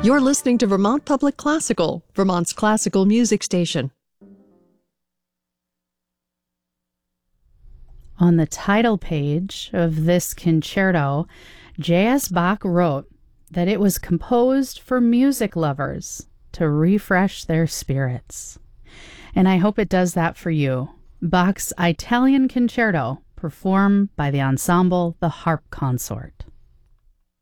You're listening to Vermont Public Classical, Vermont's classical music station. On the title page of this concerto, J.S. Bach wrote that it was composed for music lovers to refresh their spirits. And I hope it does that for you. Bach's Italian Concerto, performed by the ensemble The Harp Consort.